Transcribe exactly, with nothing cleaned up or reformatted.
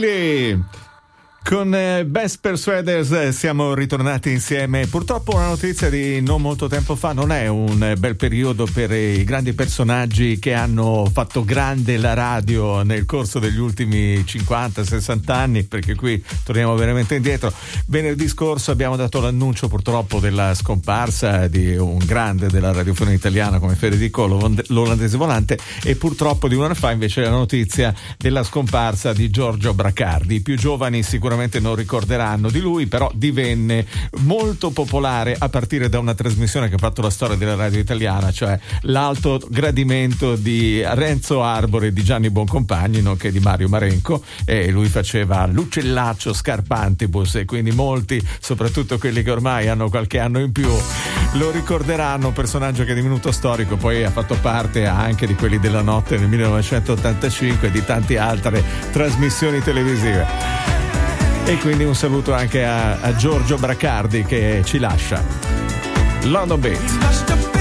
Lily. Con Best Persuaders siamo ritornati insieme. Purtroppo una notizia di non molto tempo fa: non è un bel periodo per i grandi personaggi che hanno fatto grande la radio nel corso degli ultimi cinquanta sessanta anni, perché qui torniamo veramente indietro. Venerdì scorso abbiamo dato l'annuncio purtroppo della scomparsa di un grande della radiofonia italiana come Federico l'Olandese Volante, e purtroppo di un anno fa invece la notizia della scomparsa di Giorgio Bracardi. I più giovani sicuramente non ricorderanno di lui, però divenne molto popolare a partire da una trasmissione che ha fatto la storia della radio italiana, cioè l'alto gradimento di Renzo Arbore e di Gianni Boncompagni, nonché di Mario Marenco, e lui faceva l'uccellaccio Scarpantibus, e quindi molti, soprattutto quelli che ormai hanno qualche anno in più, lo ricorderanno. Un personaggio che è divenuto storico, poi ha fatto parte anche di quelli della notte nel millenovecentottantacinque e di tante altre trasmissioni televisive. E quindi un saluto anche a, a Giorgio Bracardi che ci lascia. London Beat.